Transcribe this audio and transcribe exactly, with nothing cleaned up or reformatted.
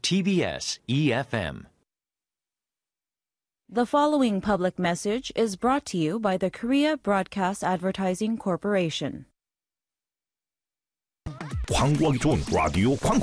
티비에스 이에프엠. The following public message is brought to you by the Korea Broadcast Advertising Corporation. 광고하기 좋은 라디오 광고.